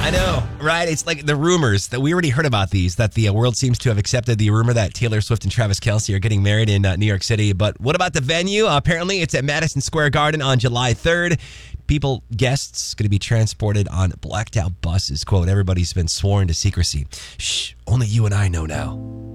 I know, right? It's like the rumors that we already heard about these, that the world seems to have accepted the rumor that Taylor Swift and Travis Kelce are getting married in New York City. But what about the venue? Apparently, it's at Madison Square Garden on July 3rd. Guests going to be transported on blacked out buses. Quote, everybody's been sworn to secrecy. Shh, only you and I know now.